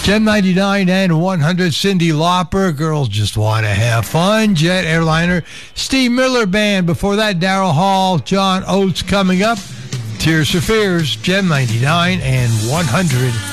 Gem 99 and 100, Cyndi Lauper, Girls Just Want to Have Fun. Jet Airliner, Steve Miller Band. Before that, Daryl Hall, John Oates coming up. Tears for Fears, Gem 99 and 100.